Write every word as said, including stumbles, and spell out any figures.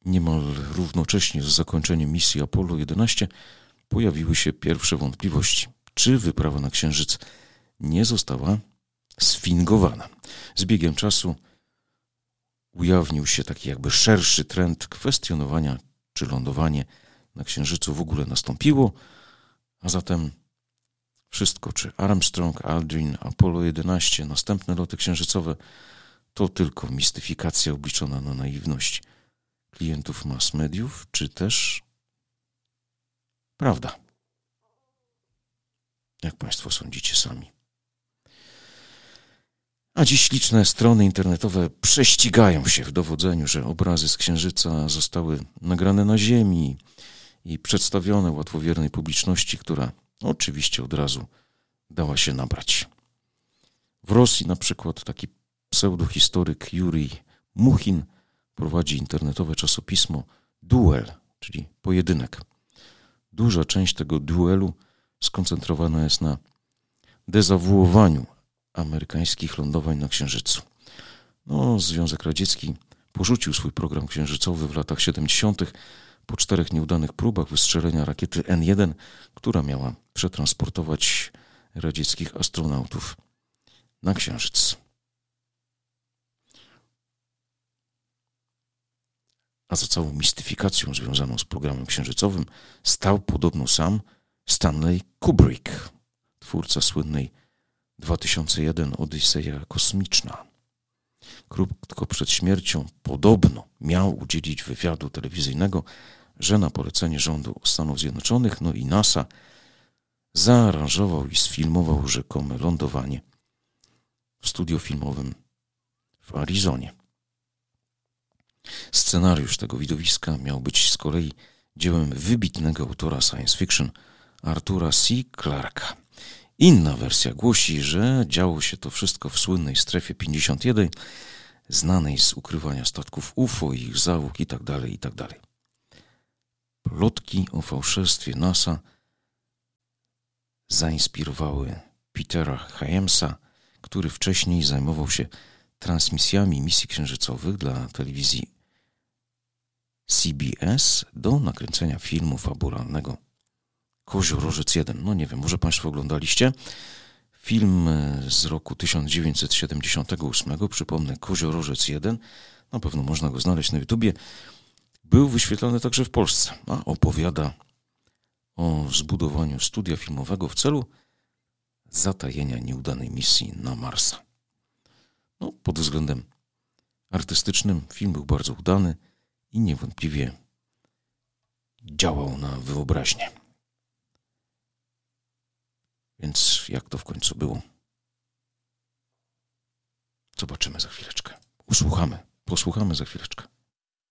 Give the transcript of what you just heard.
Niemal równocześnie z zakończeniem misji Apollo jedenaście pojawiły się pierwsze wątpliwości, czy wyprawa na Księżyc nie została sfingowana. Z biegiem czasu ujawnił się taki jakby szerszy trend kwestionowania, czy lądowanie na Księżycu w ogóle nastąpiło, a zatem wszystko, czy Armstrong, Aldrin, Apollo jedenaście, następne loty księżycowe, to tylko mistyfikacja obliczona na naiwność klientów mass mediów, czy też prawda? Jak Państwo sądzicie sami? A dziś liczne strony internetowe prześcigają się w dowodzeniu, że obrazy z Księżyca zostały nagrane na Ziemi i przedstawione łatwowiernej publiczności, która oczywiście od razu dała się nabrać. W Rosji na przykład taki pseudohistoryk Jurij Muchin prowadzi internetowe czasopismo Duel, czyli pojedynek. Duża część tego duelu skoncentrowana jest na dezawuowaniu amerykańskich lądowań na Księżycu. No, Związek Radziecki porzucił swój program księżycowy w latach siedemdziesiątych po czterech nieudanych próbach wystrzelenia rakiety N jeden, która miała przetransportować radzieckich astronautów na Księżyc. A za całą mistyfikacją związaną z programem księżycowym stał podobno sam Stanley Kubrick, twórca słynnej dwa tysiące jeden Odyseja kosmiczna. Krótko przed śmiercią podobno miał udzielić wywiadu telewizyjnego, że na polecenie rządu Stanów Zjednoczonych, no i NASA, zaaranżował i sfilmował rzekome lądowanie w studio filmowym w Arizonie. Scenariusz tego widowiska miał być z kolei dziełem wybitnego autora science fiction Artura C. Clarke'a. Inna wersja głosi, że działo się to wszystko w słynnej strefie pięćdziesiąt jeden, znanej z ukrywania statków U F O, ich załóg itd., itd. Plotki o fałszerstwie NASA zainspirowały Petera Hyamsa, który wcześniej zajmował się transmisjami misji księżycowych dla telewizji C B S do nakręcenia filmu fabularnego Koziorożec jeden. No nie wiem, może Państwo oglądaliście film z roku tysiąc dziewięćset siedemdziesiątego ósmego, przypomnę, Koziorożec jeden, na pewno można go znaleźć na YouTubie. Był wyświetlony także w Polsce, a opowiada o zbudowaniu studia filmowego w celu zatajenia nieudanej misji na Marsa. No, pod względem artystycznym film był bardzo udany i niewątpliwie działał na wyobraźnię. Więc jak to w końcu było? Zobaczymy za chwileczkę. Usłuchamy, posłuchamy za chwileczkę.